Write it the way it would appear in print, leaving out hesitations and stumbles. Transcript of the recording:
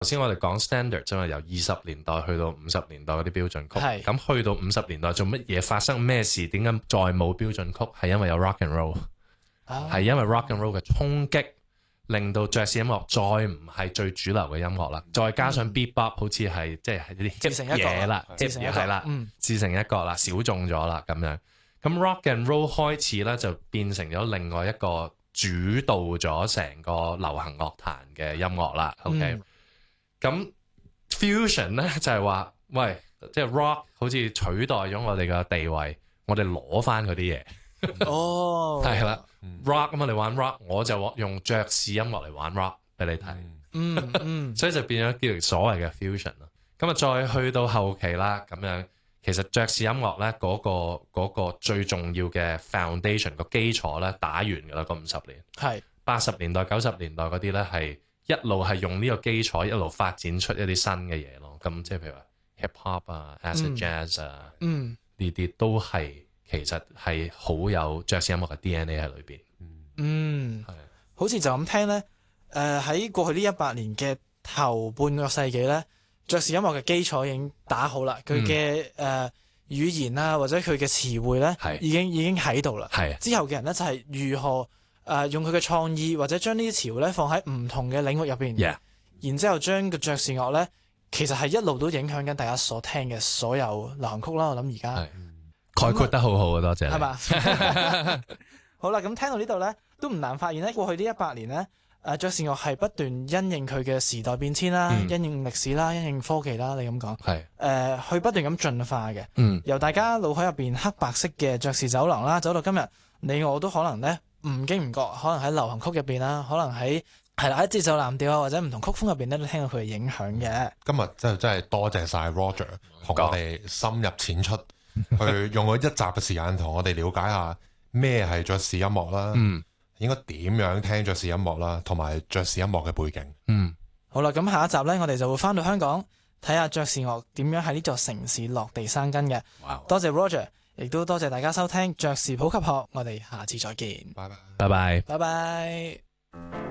頭先我哋講 standard 啫嘛，由20年代去到50年代嗰啲標準曲， 係咁去到50年代做乜嘢？發生咩事？點解再冇標準曲？係因為有 rock and roll，係因為 rock and roll 嘅衝擊，令到爵士音樂再唔係最主流嘅音樂啦。再加上 bebop 好似係即係啲自成一角嘢啦， 自成一角係啦，自成一角啦，小眾咗啦咁樣。咁 rock and roll 開始咧就變成咗另外一個主導咗成個流行樂壇嘅音樂啦。OK，咁 fusion 咧就係話，喂，即係 rock 好似取代咗我哋嘅地位，我哋攞翻嗰啲嘢。 哦， 係啦，rock 咁我哋玩 rock，我就用爵士音樂嚟玩 rock 俾你睇。所以就變咗叫做所謂嘅 fusion 咯。咁啊，再去到後期啦，咁樣其實爵士音樂咧嗰個最重要嘅 foundation 個基礎咧打完㗎啦，嗰50年。 係 80年代、90年代嗰啲咧係一路係用呢個基礎一路發展出一啲新嘅嘢咯。咁即係譬如話 hip hop 啊、acid jazz 啊，呢啲都係其實係好有爵士音樂嘅 DNA 喺裏邊。係好似就咁聽咧。喺過去呢100年嘅頭半個世紀咧，爵士音樂嘅基礎已經打好啦。佢嘅語言啊，或者佢嘅詞彙咧，已經喺度啦。之後嘅人咧就係如何用佢嘅創意，或者將呢啲詞彙咧放喺唔同嘅領域入邊，然之後將個爵士樂咧，其實係一路都影響緊大家所聽嘅所有流行曲啦。我諗而家概括得好好啊，多謝你。 係嘛？好啦，咁聽到呢度咧，都唔難發現咧，過去呢100年咧。爵士樂係不斷因應佢嘅時代變遷啦，因應歷史啦，因應科技啦，你咁講，去不斷咁進化嘅。由大家腦海入邊黑白色嘅爵士走廊啦，走到今日，你我都可能咧唔經唔覺，可能喺流行曲入邊啦，可能喺節奏藍調啊，或者唔同曲風入邊咧都聽到佢嘅影響嘅。 今日真係多謝晒 Roger 同我哋深入淺出，去用咗1集嘅時間同我哋了解下咩係爵士音樂啦。應該點樣聽爵士音樂啦，同埋爵士音樂嘅背景。 好啦，咁下一集呢，我哋就會翻到香港睇下爵士樂點樣喺呢座城市落地生根嘅。多謝 Roger， 亦都多謝大家收聽爵士普及學，我哋下次再見。 拜拜。 拜拜。 拜拜。